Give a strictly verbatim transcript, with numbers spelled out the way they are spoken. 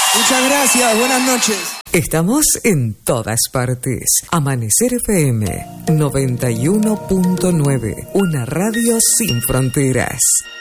Muchas gracias, buenas noches. Estamos en todas partes. Amanecer F M noventa y uno punto nueve, una radio sin fronteras.